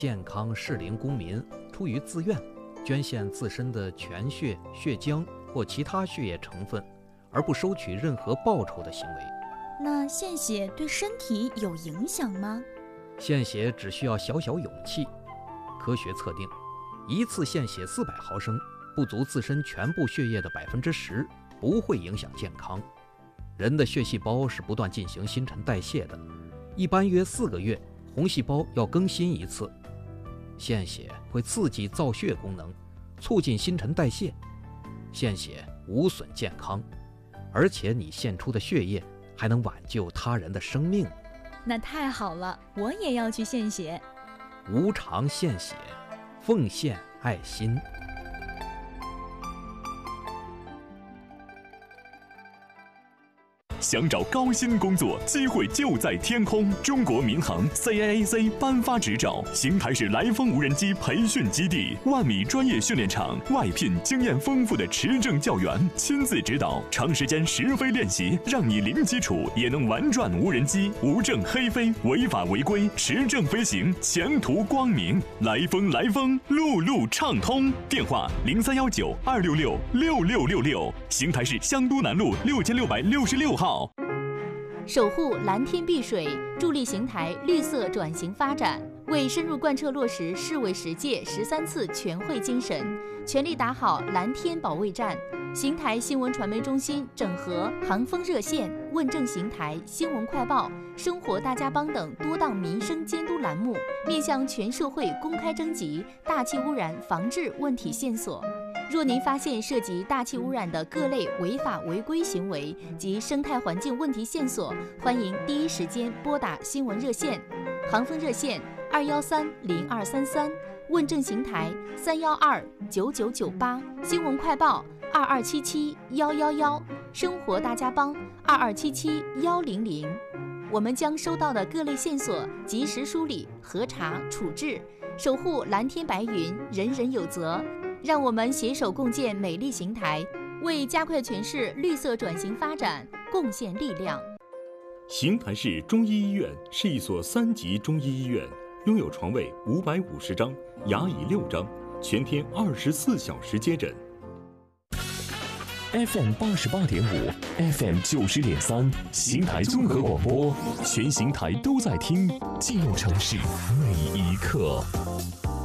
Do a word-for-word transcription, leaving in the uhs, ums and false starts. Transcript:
健康适龄公民出于自愿，捐献自身的全血、血浆或其他血液成分，而不收取任何报酬的行为。 那献血对身体有影响吗？ 献血只需要小小勇气。科学测定，一次献血四百毫升，不足自身全部血液的百分之十，不会影响健康。人的血细胞是不断进行新陈代谢的，一般约四个月，红细胞要更新一次。献血会刺激造血功能，促进新陈代谢。献血无损健康，而且你献出的血液还能挽救他人的生命。 那太好了，我也要去献血。 无偿献血，奉献爱心。 想找高薪工作，机会就在天空。中国民航 C A A C 颁发执照，邢台市来风无人机培训基地，万米专业训练场，外聘经验丰富的持证教员，亲自指导，长时间实飞练习，让你零基础也能玩转无人机，无证黑飞，违法违规，持证飞行，前途光明。来风来风，路路畅通。电话零三幺九二六六六六六六，邢台市香都南路六千六百六十六号。 守护蓝天碧水，助力邢台绿色转型发展，为深入贯彻落实市委十届十三次全会精神，全力打好蓝天保卫战。邢台新闻传媒中心整合航风热线、问政邢台、新闻快报、生活大家帮等多档民生监督栏目，面向全社会公开征集大气污染防治问题线索。若您发现涉及大气污染的各类违法违规行为及生态环境问题线索，欢迎第一时间拨打新闻热线，航风热线二幺三零二三三，问政邢台三幺二九九九八，新闻快报二二七七幺幺幺，生活大家帮二二七七幺零零。我们将收到的各类线索及时梳理、核查、处置，守护蓝天白云，人人有责。让我们携手共建美丽邢台，为加快全市绿色转型发展贡献力量。 邢台市中医医院是一所三级中医医院，拥有床位五百五十张，牙椅六张，全天二十四小时接诊。 F M 八十八点五 ，F M 九十点三，邢台综合广播，全邢台都在听，记录城市每一刻。